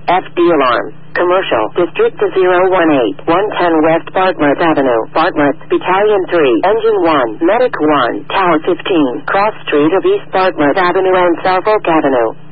FD alarm. Commercial. District 018. 110 West Bartlett Avenue. Bartlett. Battalion 3. Engine 1. Medic 1. Tower 15. Cross Street of East Bartlett Avenue and Soufolk Avenue.